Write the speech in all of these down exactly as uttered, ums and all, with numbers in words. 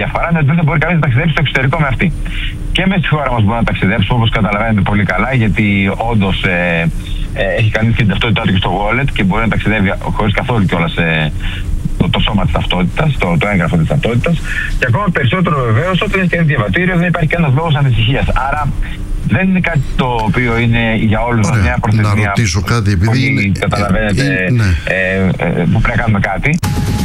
διαφορά είναι ότι δεν μπορεί κανείς να ταξιδέψει στο εξωτερικό με αυτή. Και μέσα στη χώρα μας μπορεί να ταξιδέψουμε, όπως καταλαβαίνετε πολύ καλά, γιατί όντως ε, ε, έχει κανείς και την ταυτότητά του και στο wallet και μπορεί να ταξιδεύει χωρίς καθόλου κιόλας ε, το, το σώμα της ταυτότητας, το, το έγγραφο της ταυτότητας. Και ακόμα περισσότερο βεβαίως όταν έχει κανείς διαβατήριο δεν υπάρχει κανένας λόγος ανησυχίας. Άρα δεν είναι κάτι το οποίο είναι για όλους μας μια προθεσμία. Να ρωτήσω κάτι, επειδή είναι, καταλαβαίνετε ε, ε, ναι. ε, ε, που πρέπει να κάνουμε κάτι.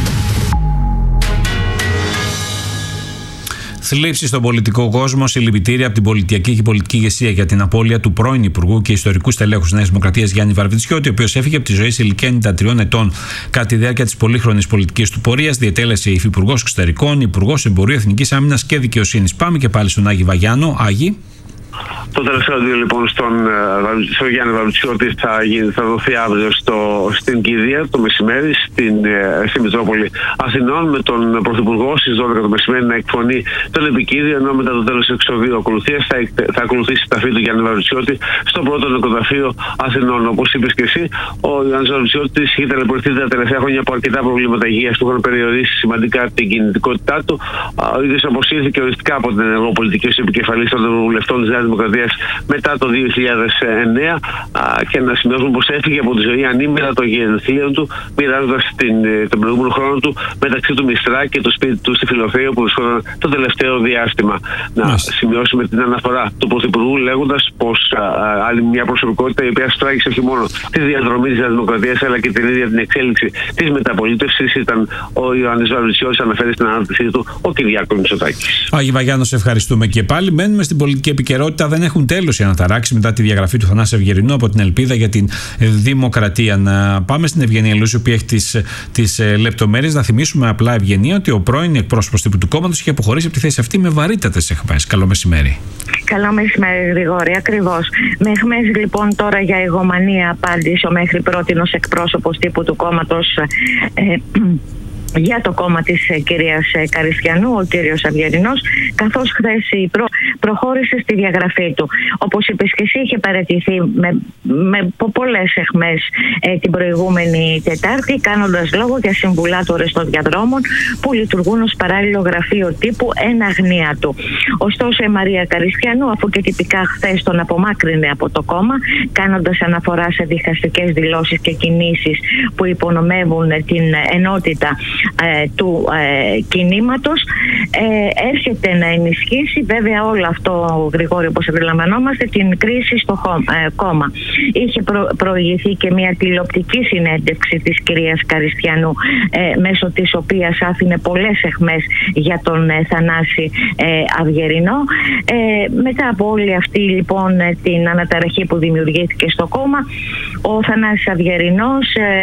Θλίψη στον πολιτικό κόσμο, συλληπιτήρια από την πολιτιακή και πολιτική ηγεσία για την απώλεια του πρώην Υπουργού και ιστορικού στελέχου της Νέας Δημοκρατίας Γιάννη Βαρβιτσιώτη, ο οποίος έφυγε από τη ζωή σε ηλικία ενενήντα τριών ετών κατά τη διάρκεια της πολύχρονης πολιτικής του πορείας. Διετέλεσε υφυπουργός εξωτερικών, υπουργός εμπορίου, εθνικής άμυνας και δικαιοσύνης. Πάμε και πάλι στον Άγη Βαγιάνο. Άγη. Το τελευταίο δύο λοιπόν στον, στον Γιάννη Βαρβιτσιώτη θα, θα δοθεί αύριο στο, στην κηδεία το μεσημέρι στην, στη Μητρόπολη Αθηνών, με τον Πρωθυπουργό στις δώδεκα το μεσημέρι να εκφωνεί τον επικήδιο, ενώ μετά το τέλος της εξοδίου ακολουθίας θα, θα ακολουθήσει η ταφή του Γιάννη Βαρβιτσιώτη στο πρώτο νοικοταφείο Αθηνών. Όπως είπες και εσύ, ο Γιάννης Βαρβιτσιώτης είχε ταλαιπωρηθεί τα τελευταία χρόνια από αρκετά προβλήματα υγείας που είχαν περιορίσει σημαντικά την κινητικότητά του. Ο ίδιος αποσύρθηκε οριστικά από την ενεργό πολιτική ως επικεφαλής των βουλευτών της Νέας Δημοκρατίας μετά το δύο χιλιάδες εννέα, α, και να σημειώσουμε πως έφυγε από τη ζωή ανήμερα των γενεθλίων του, μοιράζοντας τον προηγούμενο χρόνο του μεταξύ του Μιστρά και του σπίτι του στη Φιλοθέη, που βρισκόταν το τελευταίο διάστημα. Να yes. σημειώσουμε την αναφορά του Πρωθυπουργού, λέγοντας πως α, α, άλλη μια προσωπικότητα η οποία στράγγισε όχι μόνο τη διαδρομή της Δημοκρατίας αλλά και την ίδια την εξέλιξη της μεταπολίτευσης ήταν ο Ιωάννης Βαρβιτσιώτης, αναφέρει στην ανάρτησή του ο Κυριάκος Μητσοτάκης. Άγη Βαγιάνο, σε ευχαριστούμε και πάλι. Μένουμε στην πολιτική επικαιρότητα. Δεν έχουν τέλος οι αναταράξεις μετά τη διαγραφή του Θανάση Αυγερινού από την Ελπίδα για την Δημοκρατία. Να πάμε στην Ευγενία Λούση, που έχει τις, τις λεπτομέρειες. Να θυμίσουμε απλά, Ευγενία, ότι ο πρώην εκπρόσωπος τύπου του κόμματος είχε αποχωρήσει από τη θέση αυτή με βαρύτατες εχμές. Καλό μεσημέρι. Καλό μεσημέρι, Γρηγόρη. Ακριβώς. Με εχμές λοιπόν τώρα για ηγομανία απάντησε ο μέχρι πρότινος εκπρόσωπος τύπου του κόμματος ε, για το κόμμα της κυρίας Καριστιανού, ο κύριος Αυγερινός, καθώς χθες προ, προχώρησε στη διαγραφή του. Όπως είπες και εσύ, είχε παραιτηθεί με, με πολλές εχμές ε, την προηγούμενη Τετάρτη, κάνοντας λόγο για συμβουλάτορες των διαδρόμων που λειτουργούν ως παράλληλο γραφείο τύπου εν αγνία του. Ωστόσο, η Μαρία Καριστιανού, αφού και τυπικά χθες τον απομάκρυνε από το κόμμα, κάνοντας αναφορά σε διχαστικές δηλώσεις και κινήσεις που υπονομεύουν την ενότητα Ε, του ε, κινήματος, ε, έρχεται να ενισχύσει βέβαια όλο αυτό, Γρηγόρη, όπως αντιλαμβανόμαστε, την κρίση στο χω, ε, κόμμα. Είχε προ, προηγηθεί και μια τηλεοπτική συνέντευξη της κυρίας Καριστιανού, ε, μέσω της οποίας άφηνε πολλές εχμές για τον ε, Θανάση ε, Αυγερινό. Ε, μετά από όλη αυτή λοιπόν την αναταραχή που δημιουργήθηκε στο κόμμα, ο Θανάσης Αυγερινός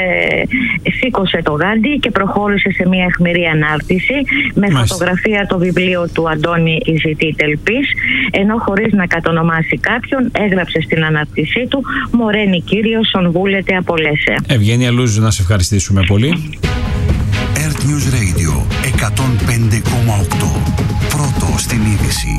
ε, σήκωσε το γάντι και προχώρησε σε μια αιχμηρή ανάρτηση με Μάλιστα. φωτογραφία το βιβλίο του Αντώνη Ιζητή Τελπής, ενώ χωρίς να κατονομάσει κάποιον έγραψε στην ανάρτησή του «Μωρένη Κύριος, ον βούλετε απολέσαι». Ευγένεια Λούζου, να σε ευχαριστήσουμε πολύ. Earth News Radio εκατόν πέντε κόμμα οκτώ, πρώτο στην είδηση.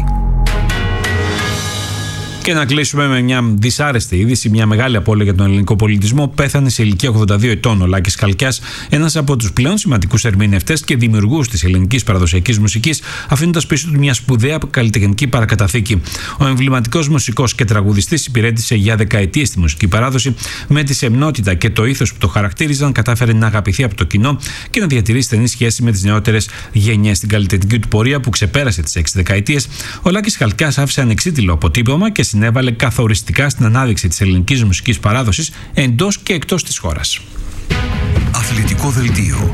Και να κλείσουμε με μια δυσάρεστη είδηση, μια μεγάλη απώλεια για τον ελληνικό πολιτισμό. Πέθανε σε ηλικία ογδόντα δύο ετών ο Λάκης Χαλκιάς, ένας από τους πλέον σημαντικούς ερμηνευτές και δημιουργούς της ελληνικής παραδοσιακής μουσικής, αφήνοντας πίσω του μια σπουδαία καλλιτεχνική παρακαταθήκη. Ο εμβληματικός μουσικός και τραγουδιστής υπηρέτησε για δεκαετίες τη μουσική παράδοση. Με τη σεμνότητα και το ήθος που το χαρακτήριζαν, κατάφερε να αγαπηθεί από το κοινό και να διατηρήσει στενή σχέση με τις νεότερες γενιές. Στην καλλιτεχνική του πορεία, που ξεπέρασε τις έξι δεκαετίες, ο Λάκης Χαλκιάς άφησε ανεξίτηλο αποτύπωμα και συνέβαλε καθοριστικά στην ανάδειξη της ελληνικής μουσικής παράδοσης εντός και εκτός της χώρας. Αθλητικό δελτίο.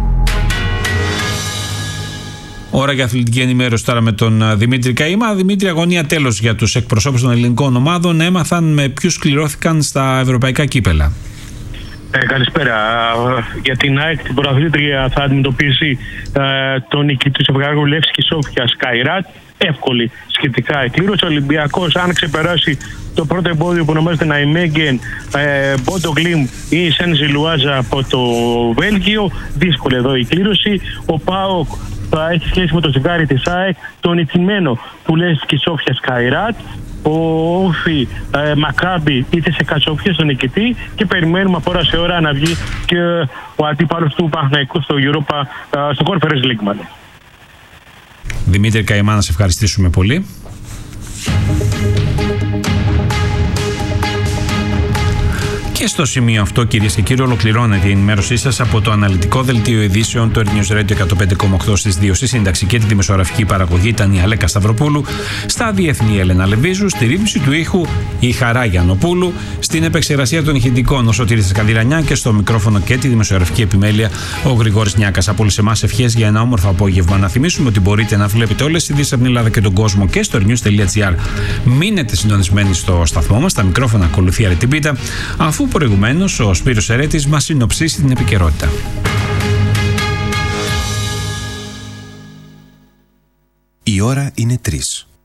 Ώρα για αθλητική ενημέρωση τώρα με τον Δημήτρη Καΐμα. Δημήτρη, αγωνία τέλος για τους εκπροσώπους των ελληνικών ομάδων. Έμαθαν με ποιους κληρώθηκαν στα ευρωπαϊκά κύπελα. Ε, καλησπέρα. Για την ΑΕΚ, την πρωταθλήτρια, θα αντιμετωπίσει ε, τον νικητή του ζευγαριού Λεύσκη Σόφια Σκαϊράτ. Εύκολη σχετικά εκκλήρωση. Ο Ολυμπιακός, αν ξεπεράσει το πρώτο εμπόδιο που ονομάζεται Ναϊμέγγεν, ε, Μπότο Γκλιμ ή Σεν Ζιλουάζα από το Βέλγιο, δύσκολη εδώ η κλήρωση. Ο ΠΑΟΚ θα έχει σχέση με το ζευγάρι της ΑΕΚ, τον νικημένο του Λεύσκη Σόφια Σκαϊράτ. Ο Όφι ε, Μακάμπι ήρθε σε κατσόφια στον νικητή και περιμένουμε από ώρα σε ώρα να βγει και ο αντίπαλος του Παναθηναϊκού στο Europa, ε, στο Conference League. Δημήτρη Καημά, να σε ευχαριστήσουμε πολύ. Και στο σημείο αυτό, κυρίες και κύριοι, ολοκληρώνεται η ενημέρωσή σας από το αναλυτικό δελτίο ειδήσεων του Air News Radio εκατόν πέντε κόμμα οκτώ στις δύο. Στη σύνταξη και τη δημοσιογραφική παραγωγή ήταν η Αλέκα Σταυροπούλου, στα διεθνή η Έλενα Λεβίζου, στη ρύθμιση του ήχου η Χαρά Γιαννοπούλου, στην επεξεργασία των ηχητικών ο Σωτήρης Σκανδυρανιά και στο μικρόφωνο και τη δημοσιογραφική επιμέλεια ο Γρηγόρης Νιάκας. Από όλους εμάς ευχές για ένα όμορφο απόγευμα. Να θυμίσουμε ότι μπορείτε να βλέπετε όλες τις ειδήσεις από την Ελλάδα και τον κόσμο και στο airnews τελεία gr. Μείνετε συντονισμένοι στο σταθμό μας, τα μικρόφωνα ακολουθεί Αρετιμπίτα, αφού προηγουμένως ο Σπύρος Ερέτης μας συνοψίσει την επικαιρότητα. Η ώρα είναι τρεις.